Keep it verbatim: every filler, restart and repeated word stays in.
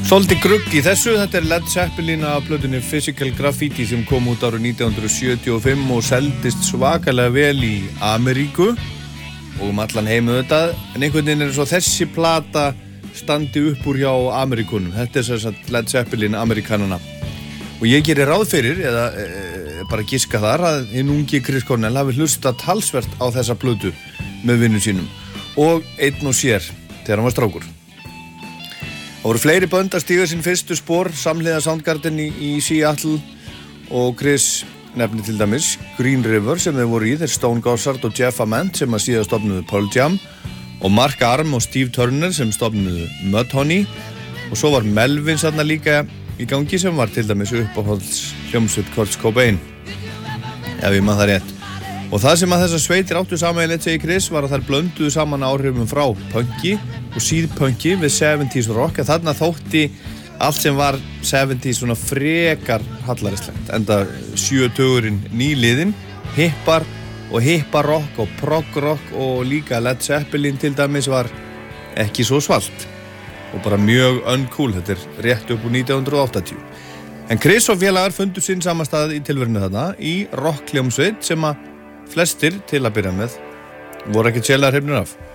Svolítið grugg í þessu, þetta er Led Zeppelin af plötunni Physical Graffiti sem kom út árið nítján hundruð sjötíu og fimm og seldist svakalega vel í Ameríku og um allan heim auðvitað, en einhvern veginn er svo þessi plata standi upp úr hjá Ameríkunum. Þetta er sem sagt Led Zeppelin Amerikanana. Og ég gerir ráð fyrir, eða e, bara giska þar, að hinn ungi Chris Cornell hafi hlustað talsvert á þessa plötu með vinnum sínum og einn og sér þegar hann var strákur. Það voru fleiri bönd að stíga sín fyrstu spor samhliða Soundgarden í, í Seattle og Chris nefnir til dæmis Green River sem þeir voru í, þeir Stone Gossard og Jeff Ament sem að síðan stofnuðu Pearl Jam og Mark Arm og Steve Turner sem stofnuðu Mudhoney og svo var Melvin þarna líka í gangi sem var til dæmis uppáhalds hljómsveit Kurt Cobain, ef ég man það rétt. Og það sem að þessar sveitir áttu sameiginlegt, segir Chris, var að þær blönduðu saman áhrifum frá punki og síðpunki við seventies rock, en þarna þótti allt sem var seventies svona frekar hallærislegt, enda sjötugurinn nýliðinn, hippar og hipparock og prog-rock og líka Led Zeppelin til dæmis var ekki svo svalt og bara mjög uncool, þetta er rétt upp úr nítján hundruð áttatíu. En Chris og félagar fundu sinn samastað í tilverinu þarna í rockhljómsveit sem að flestir til að byrja með voru ekki sérlega hrifnir af.